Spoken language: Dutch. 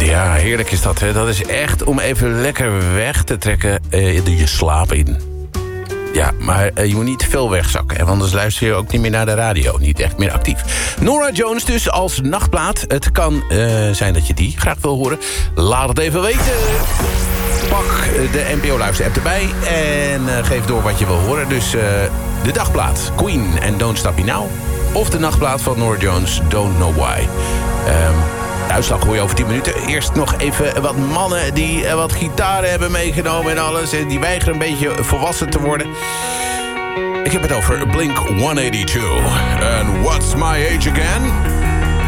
Ja, heerlijk is dat, hè. Dat is echt om even lekker weg te trekken je slaap in. Ja, maar je moet niet te veel wegzakken, hè, want anders luister je ook niet meer naar de radio. Niet echt meer actief. Norah Jones dus als nachtplaat. Het kan zijn dat je die graag wil horen. Laat het even weten. Pak de NPO-luister-app erbij en geef door wat je wil horen. Dus de dagplaat Queen en Don't Stop Me Now. Of de nachtplaat van Norah Jones, Don't Know Why. De uitslag hoor je over 10 minuten. Eerst nog even wat mannen die wat gitaren hebben meegenomen en alles. En die weigeren een beetje volwassen te worden. Ik heb het over Blink-182. And what's my age again?